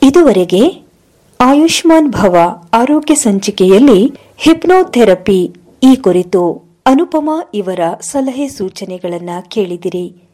ಇದುವರೆಗೆ ಆಯುಷ್ಮಾನ್ ಭವ ಆರೋಗ್ಯ ಸಂಚಿಕೆಯಲ್ಲಿ ಹಿಪ್ನೋಥೆರಪಿ ಈ ಕುರಿತು ಅನುಪಮಾ ಇವರ ಸಲಹೆ ಸೂಚನೆಗಳನ್ನು ಕೇಳಿದಿರಿ.